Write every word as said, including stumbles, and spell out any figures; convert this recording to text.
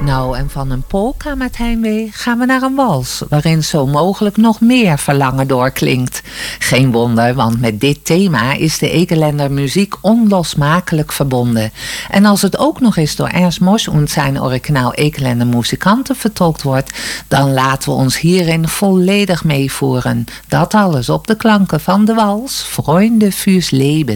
Nou, en van een polka met heimwee gaan we naar een wals, waarin zo mogelijk nog meer verlangen doorklinkt. Geen wonder, want met dit thema is de Ekelender muziek onlosmakelijk verbonden. En als het ook nog eens door Ernst Mosch en zijn originaal Ekelender muzikanten vertolkt wordt, dan laten we ons hierin volledig meevoeren. Dat alles op de klanken van de wals Freunde fürs Leben.